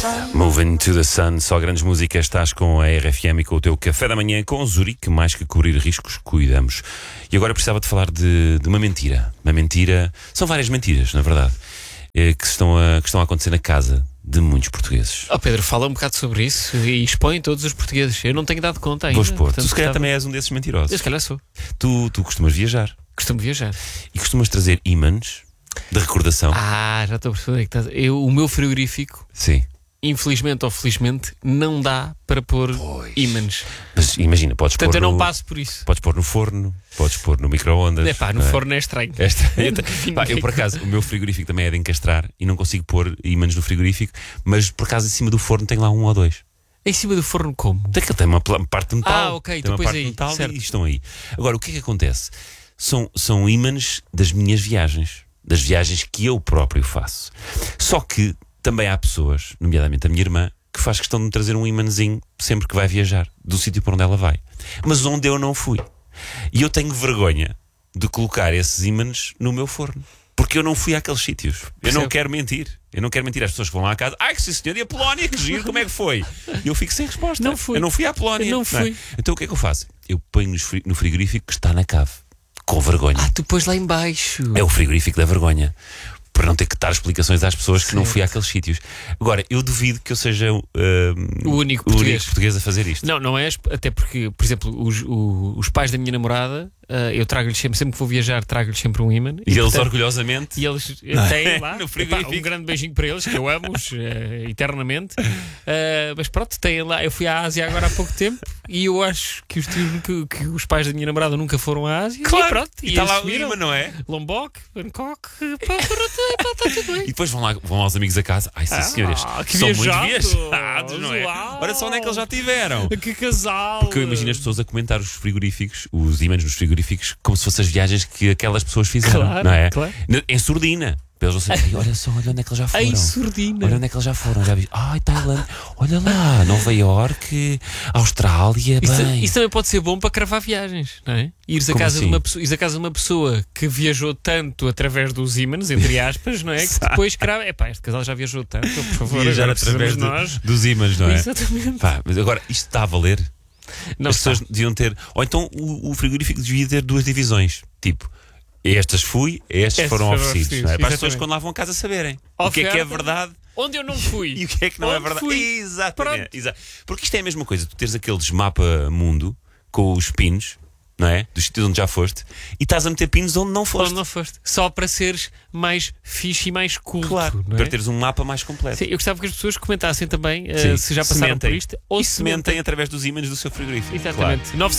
Moving to the Sun, só grandes músicas. Estás com a RFM e com o teu café da manhã com Zurique. Mais que cobrir riscos, cuidamos. E agora precisava de falar de uma mentira. Uma mentira, são várias mentiras, na verdade, que estão a acontecer na casa de muitos portugueses. Pedro, fala um bocado sobre isso e expõe todos os portugueses. Eu não tenho dado conta ainda. Vou expor. Portanto, Tu se calhar também és um desses mentirosos. Eu se calhar sou. Tu costumas viajar Costumo viajar. e costumas trazer ímãs de recordação. Já estou a perceber que o meu frigorífico, Sim. infelizmente ou felizmente, não dá para pôr ímãs. Mas imagina, podes Portanto, pôr eu não passo por isso. Podes pôr no forno, podes pôr no micro-ondas. No forno é estranho. Eu por acaso, o meu frigorífico também é de encastrar e não consigo pôr ímãs no frigorífico, mas por acaso em cima do forno tem lá um ou dois. Em cima do forno como? Tem uma parte de metal. Ok, tem uma depois parte aí, de metal certo. e estão aí. Agora, o que é que acontece? São ímãs das minhas viagens, das viagens que eu próprio faço. Só que também há pessoas, nomeadamente a minha irmã, que faz questão de me trazer um ímãzinho sempre que vai viajar, do sítio para onde ela vai. Mas onde eu não fui. E eu tenho vergonha de colocar esses ímãs no meu forno. Porque eu não fui àqueles sítios. Eu não quero mentir. Eu não quero mentir às pessoas que vão lá à casa. Ai, que sim senhor, e a Polónia, que giro, como é que foi? E eu fico sem resposta. Não fui. Eu não fui à Polónia. Eu não fui. é? Então o que é que eu faço? Eu ponho no frigorífico que está na cave. Com vergonha. Tu pôs lá em baixo. É o frigorífico da vergonha. Para não ter que dar explicações às pessoas que não fui àqueles sítios. Agora, eu duvido que eu seja o único português a fazer isto. Não és, até porque, por exemplo, os pais da minha namorada, eu trago-lhes sempre que vou viajar, trago-lhes sempre um ímã. E eles orgulhosamente. E eles têm lá no frigorífico. Um grande beijinho para eles, que eu amo-os eternamente. Mas pronto, têm lá. Eu fui à Ásia agora há pouco tempo e eu acho que os pais da minha namorada nunca foram à Ásia. Claro. E pronto. E está lá o ímã, não é? Lombok, Bangkok, está tudo bem. E depois vão lá os amigos a casa. Ai, sim, senhores, que são muito viajados, viajados, não é? uau. Olha só onde é que eles já tiveram. Que casal! Porque eu imagino as pessoas a comentar os frigoríficos, os ímãs nos frigoríficos, como se fossem as viagens que aquelas pessoas fizeram, Claro, não é? claro. Em surdina. Eles vão sempre, olha só, olha onde é que eles já foram. Em surdina. Olha onde é que eles já foram. Já vi, Tailândia, olha lá, Nova Iorque, Austrália, bem. Isso também pode ser bom para cravar viagens, não é? Ires à casa de uma pessoa que viajou tanto através dos ímãs, entre aspas, não é? Que depois crava. Este casal já viajou tanto, por favor, viajar agora através nós. dos ímãs, não é? Exatamente. Mas agora, isto está a valer? Não, as pessoas deviam ter. Ou então o frigorífico devia ter duas divisões. Tipo, estas estes foram oferecidos. Não é? Para as pessoas quando lá vão a casa saberem o que é verdade. Onde eu não fui. E o que é que não é verdade. Fui. Exatamente. Porque isto é a mesma coisa. Tu teres aqueles mapa mundo com os pinos, não é? Dos sítios onde já foste, e estás a meter pinos onde não foste. Onde não foste. Só para seres mais fixe e mais culto. Claro, não é? para teres um mapa mais completo. Sim, eu gostava que as pessoas comentassem também se já passaram por isto. Ou se mentem através dos ímãs do seu frigorífico. Exatamente. Claro.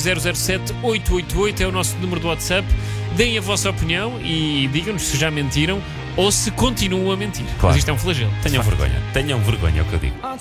962-007-888 é o nosso número do WhatsApp. Deem a vossa opinião e digam-nos se já mentiram ou se continuam a mentir. Claro. Mas isto é um flagelo. Tenham vergonha. Tenham vergonha, é o que eu digo.